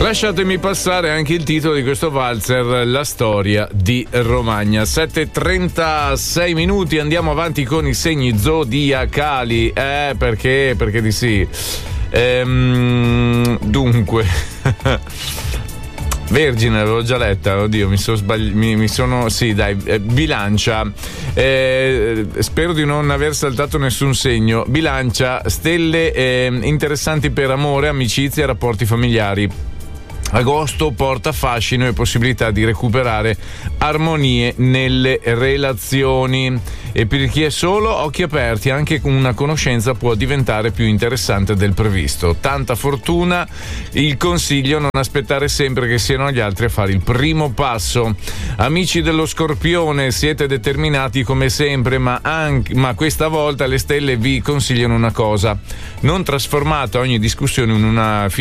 Lasciatemi passare anche il titolo di questo valzer, La storia di Romagna. 7:36 minuti, andiamo avanti con i segni zodiacali. Perché di sì. Dunque Vergine l'avevo già letta, oddio, sì, dai, Bilancia, spero di non aver saltato nessun segno. Bilancia, stelle interessanti per amore, amicizia e rapporti familiari. Agosto porta fascino e possibilità di recuperare armonie nelle relazioni. E per chi è solo, occhi aperti, anche con una conoscenza può diventare più interessante del previsto. Tanta fortuna, il consiglio: non aspettare sempre che siano gli altri a fare il primo passo. Amici dello Scorpione, siete determinati come sempre, ma questa volta le stelle vi consigliano una cosa: non trasformate ogni discussione in una